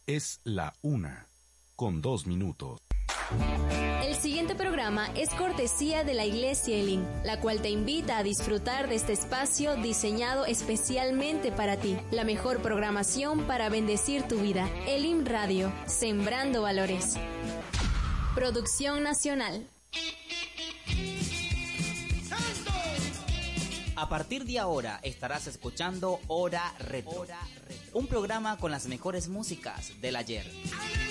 Es la 1:02. El siguiente programa es cortesía de la Iglesia Elim, la cual te invita a disfrutar de este espacio diseñado especialmente para ti. La mejor programación para bendecir tu vida. Elim Radio, sembrando valores. Producción nacional. A partir de ahora estarás escuchando Hora Retro, un programa con las mejores músicas del ayer.